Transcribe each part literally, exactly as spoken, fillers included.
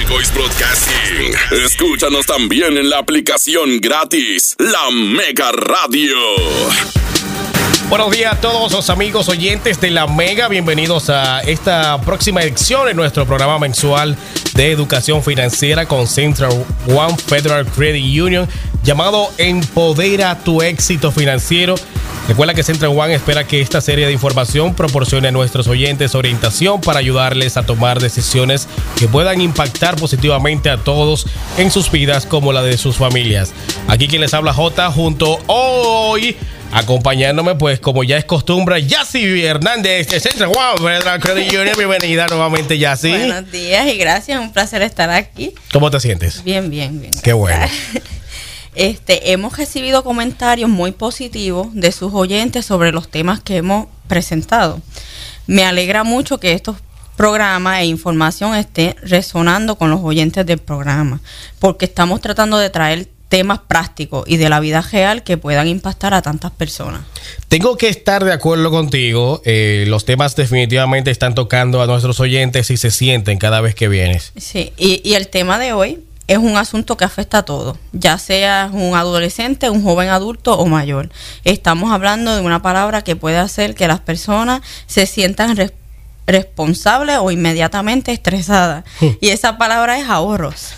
Voice Broadcasting. Escúchanos también en la aplicación gratis La Mega Radio. Buenos días a todos los amigos oyentes de La Mega. Bienvenidos a esta próxima edición en nuestro programa mensual de educación financiera con Central One Federal Credit Union, llamado Empodera tu éxito financiero. Recuerda que Central One espera que esta serie de información proporcione a nuestros oyentes orientación para ayudarles a tomar decisiones que puedan impactar positivamente a todos en sus vidas como la de sus familias. Aquí quien les habla J, junto hoy acompañándome, pues como ya es costumbre, Yacy Hernández de Central One Federal Credit Union. Bienvenida nuevamente, Yacy. Buenos días y gracias, un placer estar aquí. ¿Cómo te sientes? Bien, bien, bien. Qué bueno. Este, hemos recibido comentarios muy positivos de sus oyentes sobre los temas que hemos presentado. Me alegra mucho que estos programas e información estén resonando con los oyentes del programa, porque estamos tratando de traer temas prácticos y de la vida real que puedan impactar a tantas personas. Tengo que estar de acuerdo contigo. Eh, los temas definitivamente están tocando a nuestros oyentes y se sienten cada vez que vienes. Sí, y, y el tema de hoy es un asunto que afecta a todos, ya sea un adolescente, un joven adulto o mayor. Estamos hablando de una palabra que puede hacer que las personas se sientan res- responsables o inmediatamente estresadas. Y esa palabra es ahorros.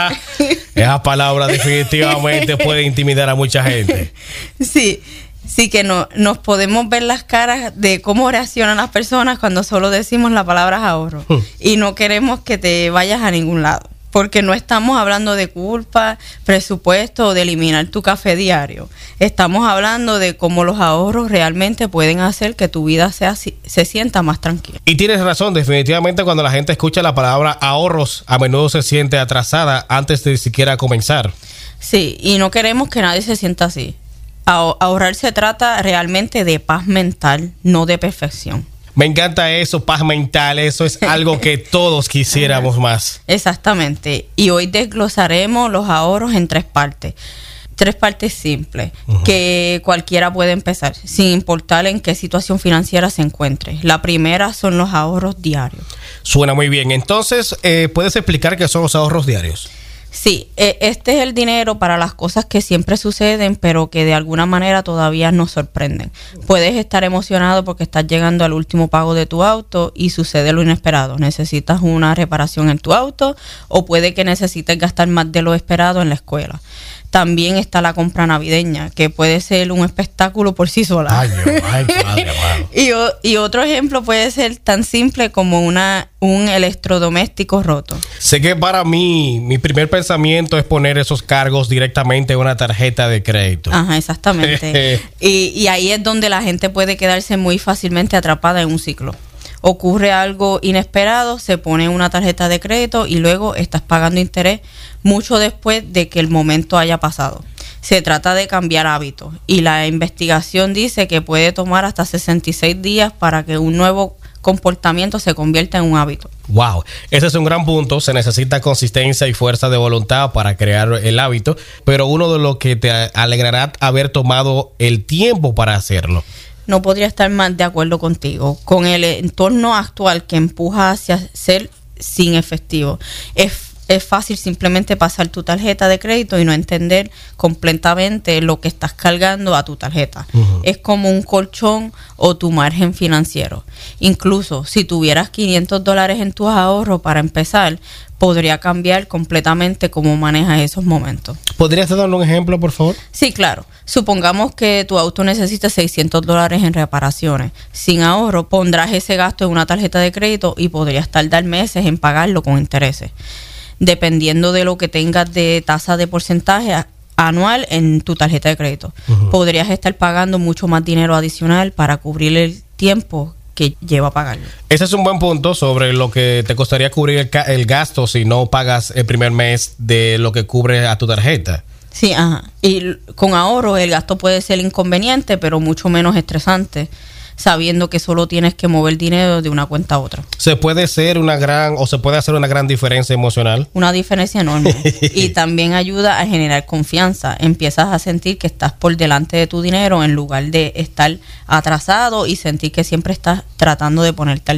Esa palabra definitivamente puede intimidar a mucha gente. Sí, sí que no, nos podemos ver las caras de cómo reaccionan las personas cuando solo decimos la palabra ahorro. Y no queremos que te vayas a ningún lado, porque no estamos hablando de culpa, presupuesto o de eliminar tu café diario. Estamos hablando de cómo los ahorros realmente pueden hacer que tu vida sea, se sienta más tranquila. Y tienes razón, definitivamente cuando la gente escucha la palabra ahorros, a menudo se siente atrasada antes de siquiera comenzar. Sí, y no queremos que nadie se sienta así. Ah- ahorrar se trata realmente de paz mental, no de perfección. Me encanta eso, paz mental, eso es algo que todos quisiéramos más. Exactamente. Y hoy desglosaremos los ahorros en tres partes. Tres partes simples, uh-huh, que cualquiera puede empezar, sin importar en qué situación financiera se encuentre. La primera son los ahorros diarios. Suena muy bien. Entonces, eh, ¿puedes explicar qué son los ahorros diarios? Sí, este es el dinero para las cosas que siempre suceden, pero que de alguna manera todavía nos sorprenden. Puedes estar emocionado porque estás llegando al último pago de tu auto y sucede lo inesperado. Necesitas una reparación en tu auto o puede que necesites gastar más de lo esperado en la escuela. También está la compra navideña, que puede ser un espectáculo por sí sola. Ay, ay, padre, wow. y, o, y otro ejemplo puede ser tan simple como una un electrodoméstico roto. Sé que para mí, mi primer pensamiento es poner esos cargos directamente en una tarjeta de crédito. Ajá, exactamente. y, y ahí es donde la gente puede quedarse muy fácilmente atrapada en un ciclo. Ocurre algo inesperado, se pone una tarjeta de crédito y luego estás pagando interés mucho después de que el momento haya pasado. Se trata de cambiar hábitos y la investigación dice que puede tomar hasta sesenta y seis días para que un nuevo comportamiento se convierta en un hábito. Wow, ese es un gran punto. Se necesita consistencia y fuerza de voluntad para crear el hábito, pero uno de lo que te alegrará haber tomado el tiempo para hacerlo. No podría estar más de acuerdo contigo. Con el entorno actual que empuja hacia ser sin efectivo, es, es fácil simplemente pasar tu tarjeta de crédito y no entender completamente lo que estás cargando a tu tarjeta. Uh-huh. Es como un colchón o tu margen financiero. Incluso si tuvieras quinientos dólares en tus ahorros para empezar, podría cambiar completamente cómo manejas esos momentos. ¿Podrías darnos un ejemplo, por favor? Sí, claro. Supongamos que tu auto necesita seiscientos dólares en reparaciones. Sin ahorro, pondrás ese gasto en una tarjeta de crédito y podrías tardar meses en pagarlo con intereses. Dependiendo de lo que tengas de tasa de porcentaje anual en tu tarjeta de crédito. Uh-huh. Podrías estar pagando mucho más dinero adicional para cubrir el tiempo que lleva a pagarlo. Ese es un buen punto sobre lo que te costaría cubrir el, ca- el gasto si no pagas el primer mes de lo que cubre a tu tarjeta. Sí, ajá. Y con ahorro el gasto puede ser inconveniente, pero mucho menos estresante, sabiendo que solo tienes que mover dinero de una cuenta a otra. Se puede ser una gran o se puede hacer una gran diferencia emocional. Una diferencia enorme. Y también ayuda a generar confianza. Empiezas a sentir que estás por delante de tu dinero en lugar de estar atrasado y sentir que siempre estás tratando de ponerte al día.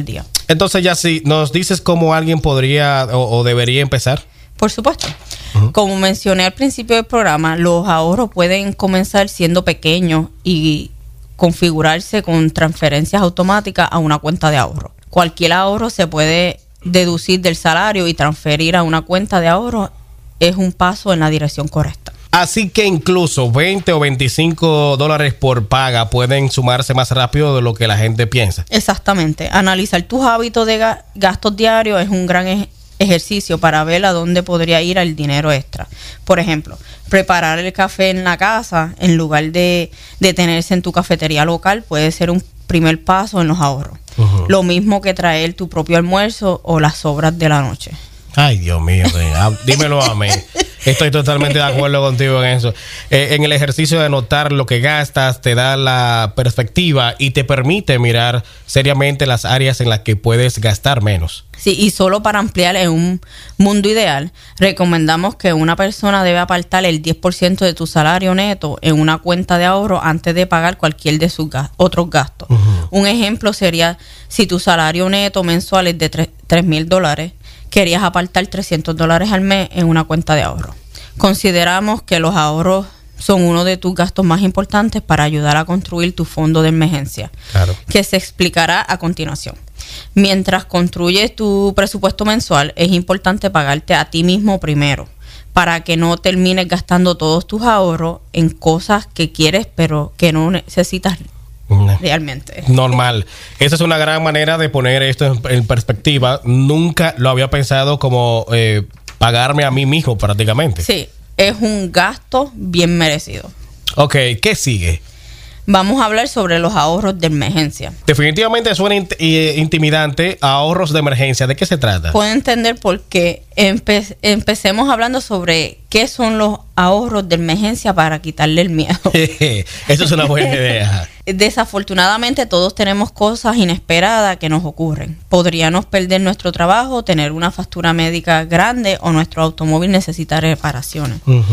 Entonces, ya si nos dices cómo alguien podría o, o debería empezar. Por supuesto. Uh-huh. Como mencioné al principio del programa, los ahorros pueden comenzar siendo pequeños y configurarse con transferencias automáticas a una cuenta de ahorro. Cualquier ahorro se puede deducir del salario y transferir a una cuenta de ahorro es un paso en la dirección correcta. Así que incluso veinte o veinticinco dólares por paga pueden sumarse más rápido de lo que la gente piensa. Exactamente. Analizar tus hábitos de ga- gastos diarios es un gran ej- ejercicio para ver a dónde podría ir el dinero extra. Por ejemplo, preparar el café en la casa en lugar de detenerse en tu cafetería local puede ser un primer paso en los ahorros. Uh-huh. Lo mismo que traer tu propio almuerzo o las sobras de la noche. Ay, Dios mío, dímelo a mí. Estoy totalmente de acuerdo contigo en eso. Eh, en el ejercicio de notar lo que gastas, te da la perspectiva y te permite mirar seriamente las áreas en las que puedes gastar menos. Sí, y solo para ampliar en un mundo ideal, recomendamos que una persona debe apartar el diez por ciento de tu salario neto en una cuenta de ahorro antes de pagar cualquier de sus gastos, otros gastos. Uh-huh. Un ejemplo sería, si tu salario neto mensual es de tres mil dólares, querías apartar trescientos dólares al mes en una cuenta de ahorro. Consideramos que los ahorros son uno de tus gastos más importantes para ayudar a construir tu fondo de emergencia, claro, que se explicará a continuación. Mientras construyes tu presupuesto mensual, es importante pagarte a ti mismo primero, para que no termines gastando todos tus ahorros en cosas que quieres pero que no necesitas realmente. Normal. Esa es una gran manera de poner esto en, en perspectiva. Nunca lo había pensado como eh, pagarme a mí mismo prácticamente. Sí, es un gasto bien merecido. Ok, ¿qué sigue? Vamos a hablar sobre los ahorros de emergencia. Definitivamente suena int- intimidante. Ahorros de emergencia, ¿de qué se trata? Puedo entender por qué. Empe- empecemos hablando sobre qué son los ahorros de emergencia para quitarle el miedo. Eso es una buena idea. Desafortunadamente todos tenemos cosas inesperadas que nos ocurren. Podríamos perder nuestro trabajo, tener una factura médica grande o nuestro automóvil necesita reparaciones. Uh-huh.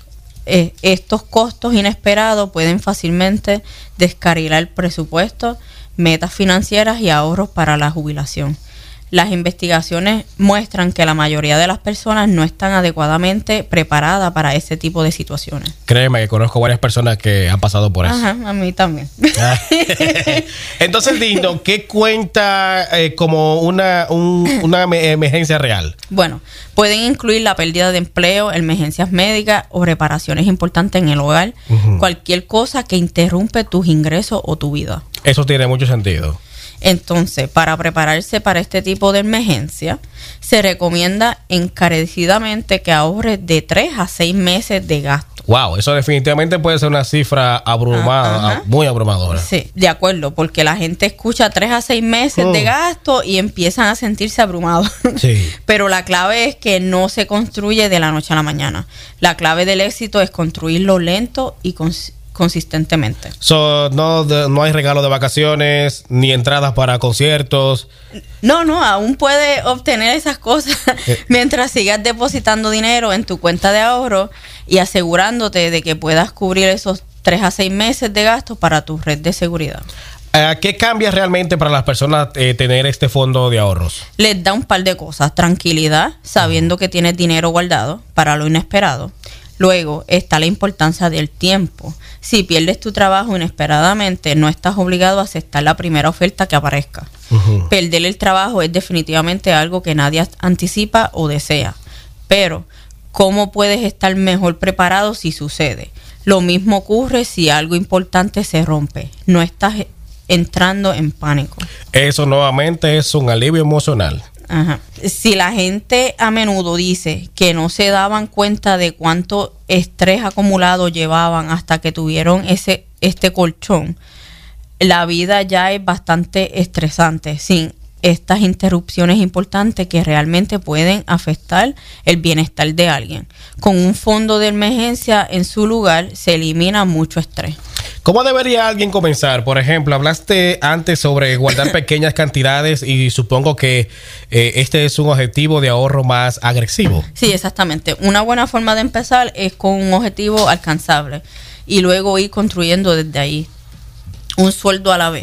Eh, estos costos inesperados pueden fácilmente descarrilar el presupuesto, metas financieras y ahorros para la jubilación. Las investigaciones muestran que la mayoría de las personas no están adecuadamente preparadas para ese tipo de situaciones. Créeme que conozco varias personas que han pasado por eso. Ajá, a mí también. Entonces, Dindo, ¿qué cuenta eh, como una, un, una emergencia real? Bueno, pueden incluir la pérdida de empleo, emergencias médicas o reparaciones importantes en el hogar. Uh-huh. Cualquier cosa que interrumpe tus ingresos o tu vida. Eso tiene mucho sentido. Entonces, para prepararse para este tipo de emergencia, se recomienda encarecidamente que ahorres de tres a seis meses de gasto. Wow, eso definitivamente puede ser una cifra abrumada, Ajá. muy abrumadora. Sí, de acuerdo, porque la gente escucha tres a seis meses oh. de gasto y empiezan a sentirse abrumados. Sí. Pero la clave es que no se construye de la noche a la mañana. La clave del éxito es construirlo lento y consistente. consistentemente. So, no, de, no hay regalo de vacaciones ni entradas para conciertos. No, no, aún puedes obtener esas cosas eh. mientras sigas depositando dinero en tu cuenta de ahorro y asegurándote de que puedas cubrir esos tres a seis meses de gastos para tu red de seguridad. Uh, ¿Qué cambia realmente para las personas eh, tener este fondo de ahorros? Les da un par de cosas. Tranquilidad, sabiendo uh-huh. que tienes dinero guardado para lo inesperado. Luego está la importancia del tiempo. Si pierdes tu trabajo inesperadamente, no estás obligado a aceptar la primera oferta que aparezca. Uh-huh. Perder el trabajo es definitivamente algo que nadie anticipa o desea. Pero, ¿cómo puedes estar mejor preparado si sucede? Lo mismo ocurre si algo importante se rompe. No estás entrando en pánico. Eso nuevamente es un alivio emocional. Ajá. Si la gente a menudo dice que no se daban cuenta de cuánto estrés acumulado llevaban hasta que tuvieron ese este colchón, la vida ya es bastante estresante sin estas interrupciones importantes que realmente pueden afectar el bienestar de alguien. Con un fondo de emergencia en su lugar se elimina mucho estrés. ¿Cómo debería alguien comenzar? Por ejemplo, hablaste antes sobre guardar pequeñas cantidades y supongo que eh, este es un objetivo de ahorro más agresivo. Sí, exactamente. Una buena forma de empezar es con un objetivo alcanzable y luego ir construyendo desde ahí un sueldo a la vez. Uh-huh.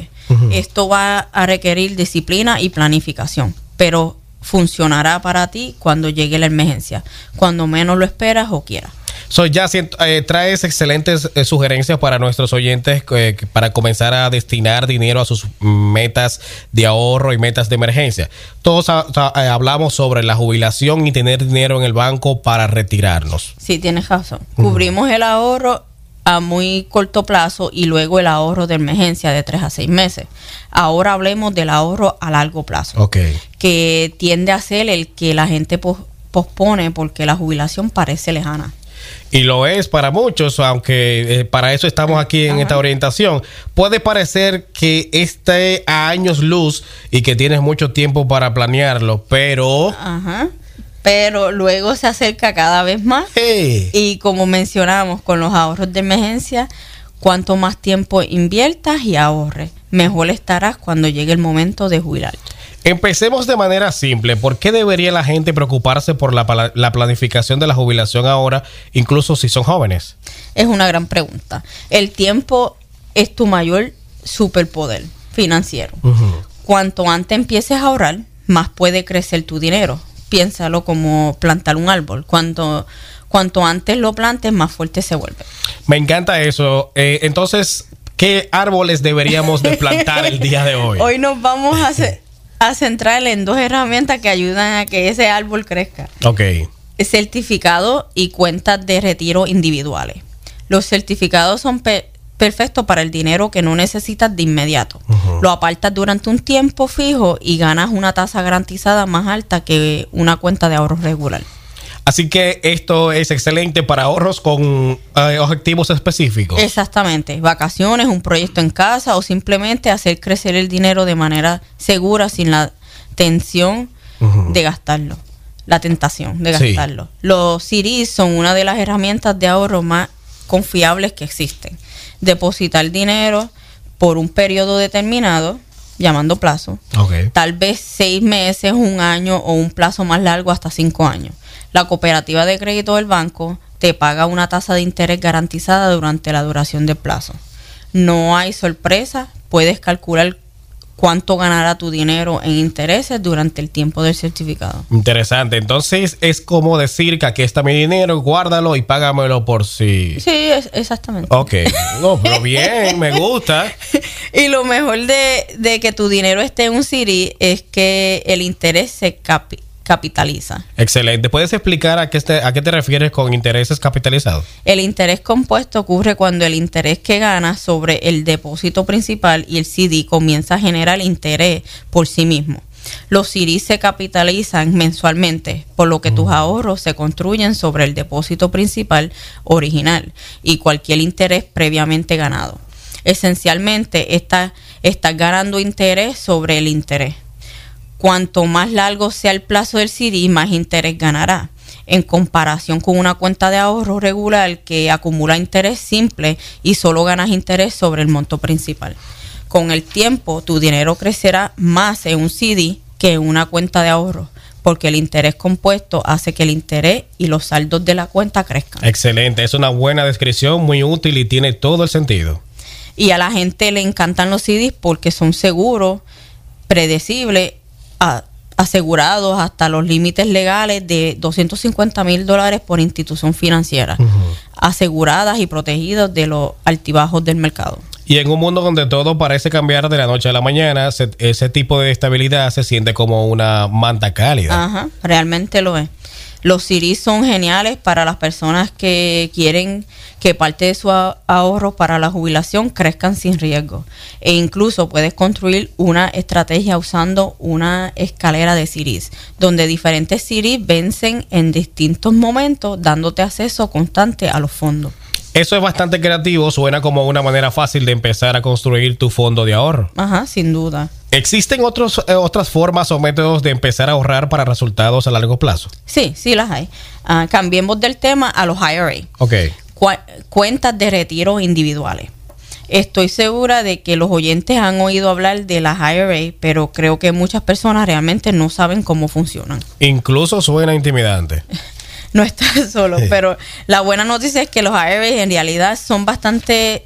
Uh-huh. Esto va a requerir disciplina y planificación, pero funcionará para ti cuando llegue la emergencia, cuando menos lo esperas o quieras. So, ya eh, traes excelentes eh, sugerencias para nuestros oyentes eh, para comenzar a destinar dinero a sus metas de ahorro y metas de emergencia. Todos a, a, eh, hablamos sobre la jubilación y tener dinero en el banco para retirarnos. Sí, tienes razón. Uh-huh. Cubrimos el ahorro a muy corto plazo y luego el ahorro de emergencia de tres a seis meses. Ahora hablemos del ahorro a largo plazo, okay, que tiende a ser el que la gente pos- pospone porque la jubilación parece lejana. Y lo es para muchos, aunque eh, para eso estamos aquí en Ajá. esta orientación. Puede parecer que esté a años luz y que tienes mucho tiempo para planearlo, pero... Ajá. Pero luego se acerca cada vez más. Hey. Y como mencionamos con los ahorros de emergencia, cuanto más tiempo inviertas y ahorres, mejor estarás cuando llegue el momento de jubilarte. Empecemos de manera simple. ¿Por qué debería la gente preocuparse por la, la planificación de la jubilación ahora, incluso si son jóvenes? Es una gran pregunta. El tiempo es tu mayor superpoder financiero. Uh-huh. Cuanto antes empieces a ahorrar, más puede crecer tu dinero. Piénsalo como plantar un árbol. Cuanto, cuanto antes lo plantes, más fuerte se vuelve. Me encanta eso. Eh, entonces, ¿qué árboles deberíamos de plantar el día de hoy? Hoy nos vamos a hacer... a centrar en dos herramientas que ayudan a que ese árbol crezca. Ok. Certificado y cuentas de retiro individuales. Los certificados son pe- perfectos para el dinero que no necesitas de inmediato. Uh-huh. Lo apartas durante un tiempo fijo y ganas una tasa garantizada más alta que una cuenta de ahorro regular. Así que esto es excelente para ahorros con eh, objetivos específicos. Exactamente. Vacaciones, un proyecto en casa o simplemente hacer crecer el dinero de manera segura sin la tensión uh-huh. de gastarlo. La tentación de gastarlo. Sí. Los C Ds son una de las herramientas de ahorro más confiables que existen. Depositar dinero por un periodo determinado, llamando plazo. Okay. Tal vez seis meses, un año o un plazo más largo hasta cinco años. La cooperativa de crédito del banco te paga una tasa de interés garantizada durante la duración del plazo. No hay sorpresa, puedes calcular cuánto ganará tu dinero en intereses durante el tiempo del certificado. Interesante. Entonces es como decir que aquí está mi dinero, guárdalo y págamelo por si... Sí, es, exactamente. Ok. No, pero bien, me gusta. Y lo mejor de, de que tu dinero esté en un C D es que el interés se capi capitaliza. Excelente. ¿Puedes explicar a qué, te, a qué te refieres con intereses capitalizados? El interés compuesto ocurre cuando el interés que ganas sobre el depósito principal y el C D comienza a generar interés por sí mismo. Los C Ds se capitalizan mensualmente, por lo que tus ahorros se construyen sobre el depósito principal original y cualquier interés previamente ganado. Esencialmente, estás está ganando interés sobre el interés. Cuanto más largo sea el plazo del C D, más interés ganará, en comparación con una cuenta de ahorro regular que acumula interés simple y solo ganas interés sobre el monto principal. Con el tiempo, tu dinero crecerá más en un C D que en una cuenta de ahorro, porque el interés compuesto hace que el interés y los saldos de la cuenta crezcan. Excelente, es una buena descripción, muy útil y tiene todo el sentido. Y a la gente le encantan los C Ds porque son seguros, predecibles, A, asegurados hasta los límites legales de doscientos cincuenta mil dólares por institución financiera, uh-huh. aseguradas y protegidos de los altibajos del mercado. Y en un mundo donde todo parece cambiar de la noche a la mañana, se, ese tipo de estabilidad se siente como una manta cálida. Ajá, realmente lo es. Los C Ds son geniales para las personas que quieren que parte de su ahorro para la jubilación crezcan sin riesgo. E incluso puedes construir una estrategia usando una escalera de C Ds, donde diferentes C Ds vencen en distintos momentos, dándote acceso constante a los fondos. Eso es bastante creativo, suena como una manera fácil de empezar a construir tu fondo de ahorro. Ajá, sin duda. ¿Existen otros, eh, otras formas o métodos de empezar a ahorrar para resultados a largo plazo? Sí, sí las hay. Uh, cambiemos del tema a los I R A. Ok. Cu cuentas de retiro individuales. Estoy segura de que los oyentes han oído hablar de las I R A, pero creo que muchas personas realmente no saben cómo funcionan. Incluso suena intimidante. No estás solo, sí. Pero la buena noticia es que los I R A en realidad son bastante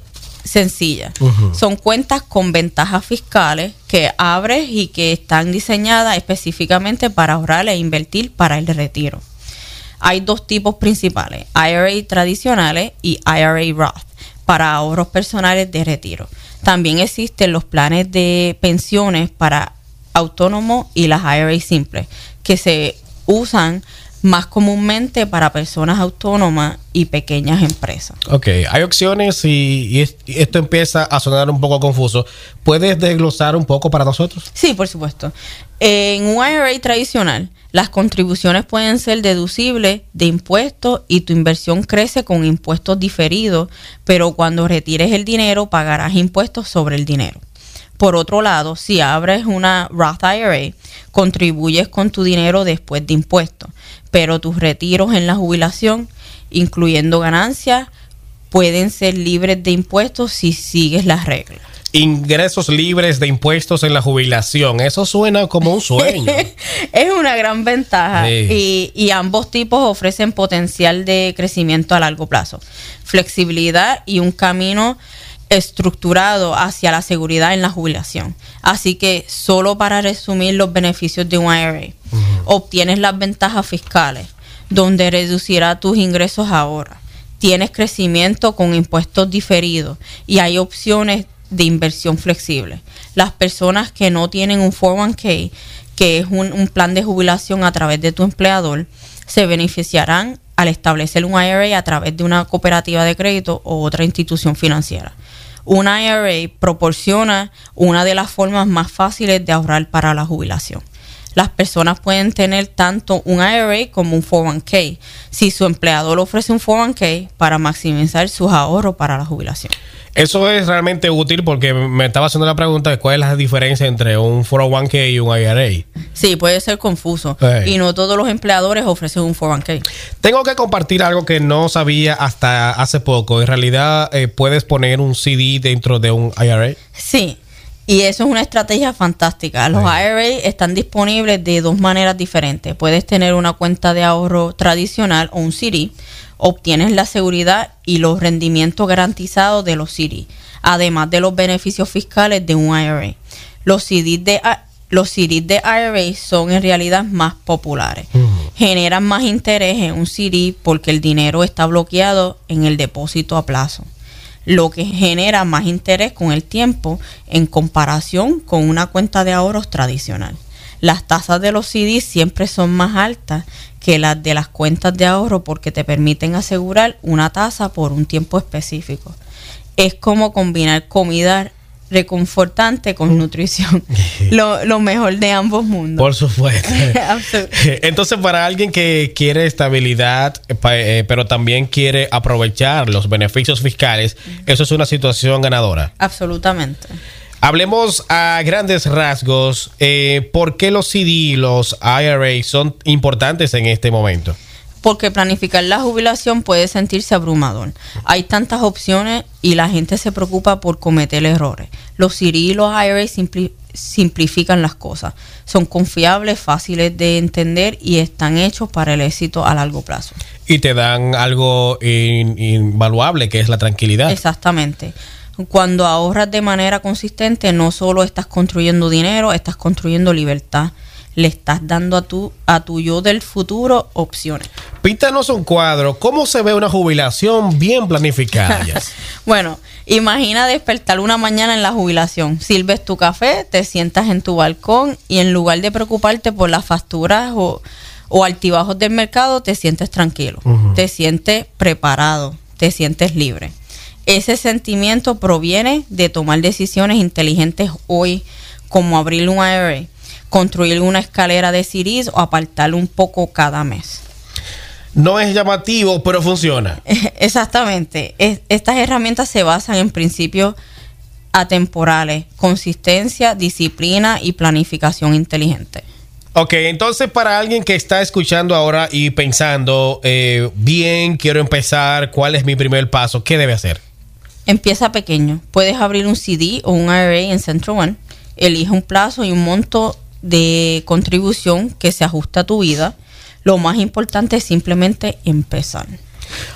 sencilla. Uh-huh. Son cuentas con ventajas fiscales que abres y que están diseñadas específicamente para ahorrar e invertir para el retiro. Hay dos tipos principales, I R A tradicionales y I R A Roth, para ahorros personales de retiro. También existen los planes de pensiones para autónomos y las I R A simples, que se usan más comúnmente para personas autónomas y pequeñas empresas. Ok, hay opciones y, y, es, y esto empieza a sonar un poco confuso. ¿Puedes desglosar un poco para nosotros? Sí, por supuesto. En un I R A tradicional, las contribuciones pueden ser deducibles de impuestos y tu inversión crece con impuestos diferidos, pero cuando retires el dinero pagarás impuestos sobre el dinero. Por otro lado, si abres una Roth I R A, contribuyes con tu dinero después de impuestos, pero tus retiros en la jubilación, incluyendo ganancias, pueden ser libres de impuestos si sigues las reglas. Ingresos libres de impuestos en la jubilación. Eso suena como un sueño. Es una gran ventaja. Sí. Y, y ambos tipos ofrecen potencial de crecimiento a largo plazo, flexibilidad y un camino estructurado hacia la seguridad en la jubilación. Así que, solo para resumir los beneficios de un I R A, uh-huh. obtienes las ventajas fiscales, donde reducirá tus ingresos ahora. Tienes crecimiento con impuestos diferidos y hay opciones de inversión flexible. Las personas que no tienen un cuatro oh uno k, que es un, un plan de jubilación a través de tu empleador, se beneficiarán al establecer un I R A a través de una cooperativa de crédito o otra institución financiera. Un I R A proporciona una de las formas más fáciles de ahorrar para la jubilación. Las personas pueden tener tanto un I R A como un cuatro oh uno k si su empleador ofrece un cuatro oh uno k para maximizar sus ahorros para la jubilación. Eso es realmente útil porque me estaba haciendo la pregunta de cuál es la diferencia entre un cuatro oh uno k y un I R A. Sí, puede ser confuso. Hey. Y no todos los empleadores ofrecen un cuatro oh uno k. Tengo que compartir algo que no sabía hasta hace poco. En realidad, eh, ¿puedes poner un C D dentro de un I R A? Sí. Y eso es una estrategia fantástica. Los I R A están disponibles de dos maneras diferentes. Puedes tener una cuenta de ahorro tradicional o un C D. Obtienes la seguridad y los rendimientos garantizados de los C D, además de los beneficios fiscales de un I R A. Los C Ds de, los C Ds de I R A son en realidad más populares. Uh-huh. Generan más interés en un C D porque el dinero está bloqueado en el depósito a plazo, lo que genera más interés con el tiempo en comparación con una cuenta de ahorros tradicional. Las tasas de los C Ds siempre son más altas que las de las cuentas de ahorro porque te permiten asegurar una tasa por un tiempo específico. Es como combinar comida reconfortante con nutrición. Lo, lo mejor de ambos mundos. Por supuesto. Entonces, para alguien que quiere estabilidad, pero también quiere aprovechar los beneficios fiscales, eso es una situación ganadora. Absolutamente. Hablemos a grandes rasgos, eh, ¿por qué los C D, los I R A son importantes en este momento? Porque planificar la jubilación puede sentirse abrumador. Hay tantas opciones y la gente se preocupa por cometer errores. Los C D y los I R A simpli- simplifican las cosas. Son confiables, fáciles de entender y están hechos para el éxito a largo plazo. Y te dan algo in- invaluable, que es la tranquilidad. Exactamente. Cuando ahorras de manera consistente, no solo estás construyendo dinero, estás construyendo libertad. Le estás dando a tu, a tu yo del futuro opciones. Píntanos un cuadro. ¿Cómo se ve una jubilación bien planificada? Bueno, imagina despertar una mañana en la jubilación. Sirves tu café, te sientas en tu balcón y en lugar de preocuparte por las facturas o, o altibajos del mercado, te sientes tranquilo. Uh-huh. Te sientes preparado, te sientes libre. Ese sentimiento proviene de tomar decisiones inteligentes hoy, como abrir un I R A, construir una escalera de C Ds o apartar un poco cada mes. No es llamativo, pero funciona. Exactamente. Es, estas herramientas se basan en principios atemporales, consistencia, disciplina y planificación inteligente. Ok, entonces para alguien que está escuchando ahora y pensando, eh, bien, quiero empezar, ¿cuál es mi primer paso? ¿Qué debe hacer? Empieza pequeño. Puedes abrir un C D o un I R A en Central One. Elige un plazo y un monto de contribución que se ajuste a tu vida. Lo más importante es simplemente empezar.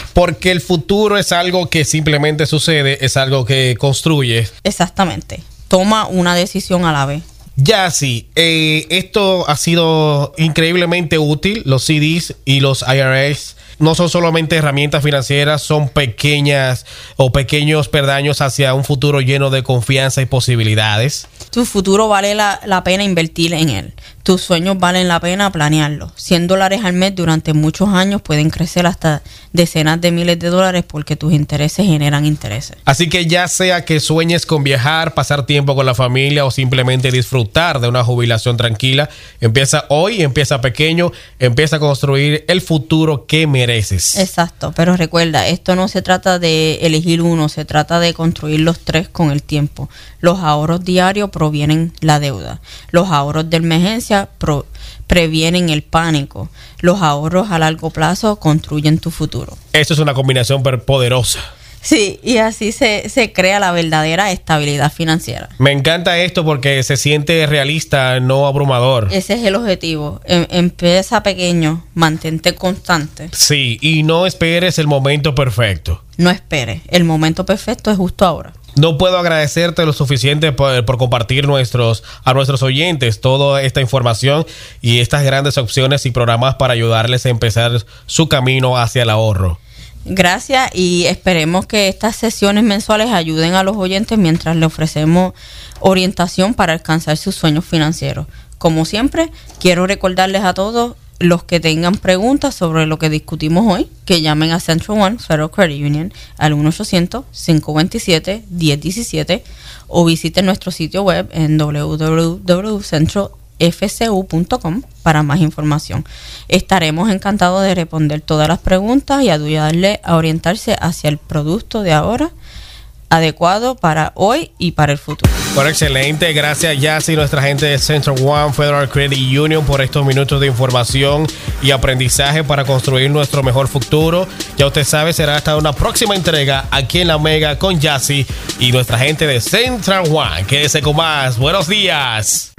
Porque el futuro es algo que simplemente sucede, es algo que construye. Exactamente. Toma una decisión a la vez. Ya sí, eh, esto ha sido increíblemente útil. Los C Ds y los I R As no son solamente herramientas financieras, son pequeñas o pequeños peldaños hacia un futuro lleno de confianza y posibilidades. Tu futuro vale la, la pena invertir en él. Tus sueños valen la pena planearlos. cien dólares al mes durante muchos años pueden crecer hasta decenas de miles de dólares porque tus intereses generan intereses. Así que ya sea que sueñes con viajar, pasar tiempo con la familia o simplemente disfrutar de una jubilación tranquila, empieza hoy, empieza pequeño, empieza a construir el futuro que mereces. Exacto, pero recuerda, esto no se trata de elegir uno, se trata de construir los tres con el tiempo. Los ahorros diarios provienen la deuda. Los ahorros de emergencia pro, previenen el pánico. Los ahorros a largo plazo construyen tu futuro. Eso es una combinación poderosa. Sí, y así se, se crea la verdadera estabilidad financiera. Me encanta esto porque se siente realista, no abrumador. Ese es el objetivo. Em, empieza pequeño, mantente constante. Sí, y no esperes el momento perfecto. No esperes. El momento perfecto es justo ahora. No puedo agradecerte lo suficiente por, por compartir nuestros, a nuestros oyentes toda esta información y estas grandes opciones y programas para ayudarles a empezar su camino hacia el ahorro. Gracias, y esperemos que estas sesiones mensuales ayuden a los oyentes mientras le ofrecemos orientación para alcanzar sus sueños financieros. Como siempre, quiero recordarles a todos los que tengan preguntas sobre lo que discutimos hoy, que llamen a Central One Federal Credit Union al uno ochocientos, cinco dos siete, uno cero uno siete o visiten nuestro sitio web en w w w punto central f c u punto com para más información. Estaremos encantados de responder todas las preguntas y ayudarle a orientarse hacia el producto de ahora adecuado para hoy y para el futuro. Bueno, excelente. Gracias, Yassi, nuestra gente de Central One Federal Credit Union, por estos minutos de información y aprendizaje para construir nuestro mejor futuro. Ya usted sabe, será hasta una próxima entrega aquí en La Mega con Yassi y nuestra gente de Central One. Quédese con más. Buenos días.